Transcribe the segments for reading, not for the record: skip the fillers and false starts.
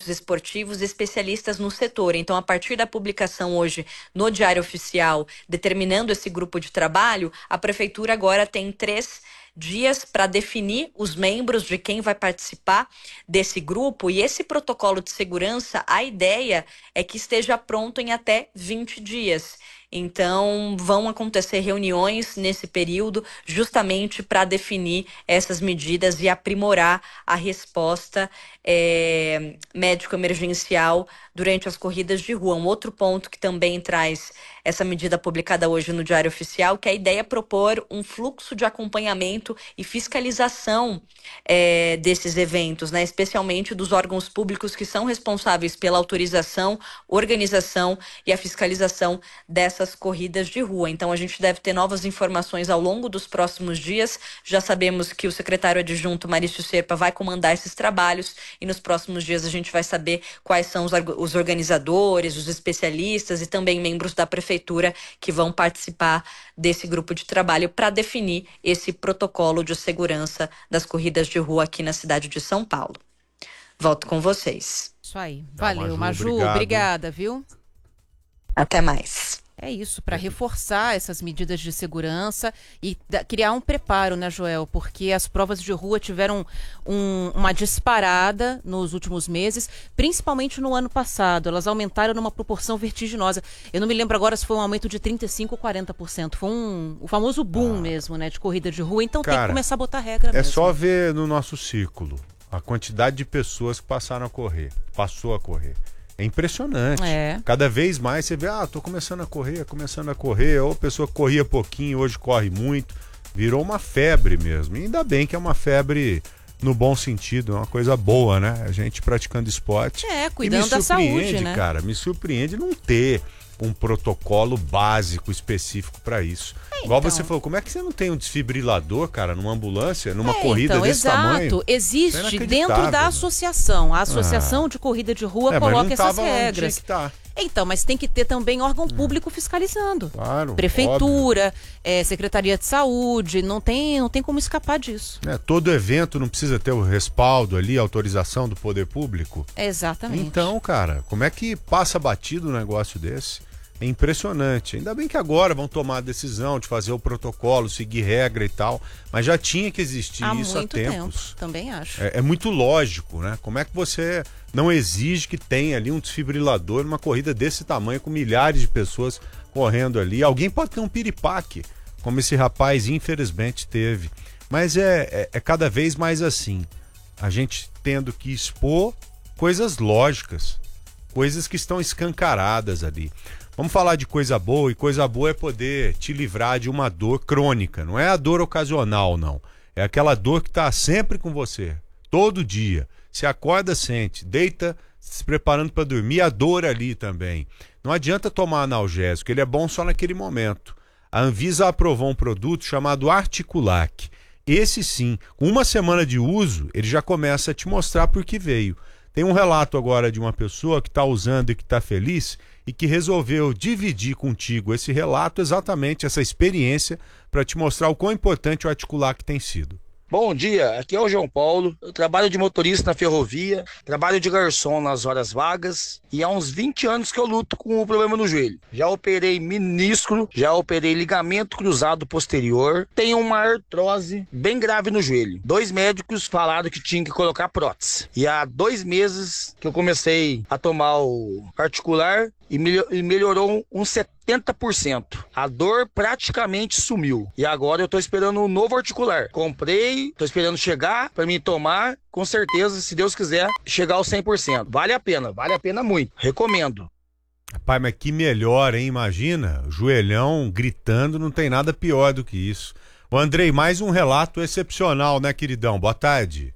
eventos esportivos especialistas no setor. Então, a partir da publicação hoje no Diário Oficial, determinando esse grupo de trabalho, a Prefeitura agora tem 3 dias para definir os membros de quem vai participar desse grupo. E esse protocolo de segurança, a ideia é que esteja pronto em até 20 dias. Então, vão acontecer reuniões nesse período justamente para definir essas medidas e aprimorar a resposta médico-emergencial durante as corridas de rua. Um outro ponto que também traz essa medida publicada hoje no Diário Oficial, que a ideia é propor um fluxo de acompanhamento e fiscalização desses eventos, né? Especialmente dos órgãos públicos que são responsáveis pela autorização, organização e a fiscalização dessas corridas de rua. Então, a gente deve ter novas informações ao longo dos próximos dias. Já sabemos que o secretário adjunto Marício Serpa vai comandar esses trabalhos e nos próximos dias a gente vai saber quais são os organizadores, os especialistas e também membros da prefeitura que vão participar desse grupo de trabalho para definir esse protocolo de segurança das corridas de rua aqui na cidade de São Paulo. Volto com vocês. Isso aí. Valeu, Maju. Obrigada, viu? Até mais. É isso, para reforçar essas medidas de segurança e criar um preparo, né, Joel? Porque as provas de rua tiveram uma disparada nos últimos meses, principalmente no ano passado. Elas aumentaram numa proporção vertiginosa. Eu não me lembro agora se foi um aumento de 35% ou 40%. Foi o famoso boom mesmo, né, de corrida de rua. Então tem que começar a botar regra mesmo. É só ver no nosso círculo a quantidade de pessoas que passou a correr. É impressionante. Cada vez mais você vê, tô começando a correr, ou a pessoa corria pouquinho, hoje corre muito. Virou uma febre mesmo. E ainda bem que é uma febre no bom sentido, é uma coisa boa, né? A gente praticando esporte. Cuidando da saúde, né? Cara, me surpreende não ter um protocolo básico, específico para isso. Igual você falou, como é que você não tem um desfibrilador, cara, numa ambulância, numa corrida desse tamanho? Existe dentro da associação. A Associação de Corrida de Rua coloca essas regras. Então, mas tem que ter também órgão público fiscalizando. Claro, Prefeitura, Secretaria de Saúde, não tem como escapar disso. Todo evento não precisa ter o respaldo ali, a autorização do poder público? Exatamente. Então, cara, como é que passa batido um negócio desse? É impressionante. Ainda bem que agora vão tomar a decisão de fazer o protocolo, seguir regra e tal, mas já tinha que existir isso há tempos. Tempo, também acho. É muito lógico, né? Como é que você não exige que tenha ali um desfibrilador numa corrida desse tamanho, com milhares de pessoas correndo ali? Alguém pode ter um piripaque, como esse rapaz infelizmente teve. Mas é cada vez mais assim. A gente tendo que expor coisas lógicas, coisas que estão escancaradas ali. Vamos falar de coisa boa, e coisa boa é poder te livrar de uma dor crônica. Não é a dor ocasional, não. É aquela dor que está sempre com você, todo dia. Você acorda, sente, deita, se preparando para dormir, a dor ali também. Não adianta tomar analgésico, ele é bom só naquele momento. A Anvisa aprovou um produto chamado Articulac. Esse sim, com 1 semana de uso, ele já começa a te mostrar por que veio. Tem um relato agora de uma pessoa que está usando e que está feliz e que resolveu dividir contigo esse relato, exatamente essa experiência, para te mostrar o quão importante o Articulac tem sido. Bom dia, aqui é o João Paulo, eu trabalho de motorista na ferrovia, trabalho de garçom nas horas vagas e há uns 20 anos que eu luto com o problema no joelho. Já operei menisco, já operei ligamento cruzado posterior, tenho uma artrose bem grave no joelho. 2 médicos falaram que tinha que colocar prótese. E há 2 meses que eu comecei a tomar o Articular e melhorou uns 70%. A dor praticamente sumiu. E agora eu tô esperando um novo Articular. Comprei, tô esperando chegar para mim tomar. Com certeza, se Deus quiser, chegar aos 100%. Vale a pena muito. Recomendo. Rapaz, mas que melhor, hein? Imagina, o joelhão gritando, não tem nada pior do que isso. O Andrei, mais um relato excepcional, né, queridão? Boa tarde.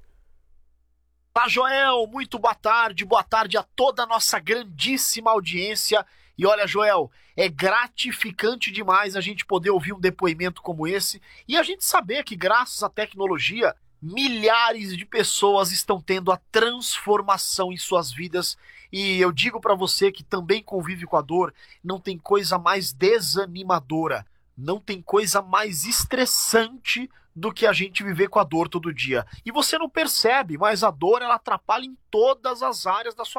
Olá, Joel, muito boa tarde a toda a nossa grandíssima audiência. E olha, Joel, é gratificante demais a gente poder ouvir um depoimento como esse e a gente saber que, graças à tecnologia, milhares de pessoas estão tendo a transformação em suas vidas. E eu digo para você que também convive com a dor, não tem coisa mais desanimadora, não tem coisa mais estressante do que a gente viver com a dor todo dia. E você não percebe, mas a dor ela atrapalha em todas as áreas da sua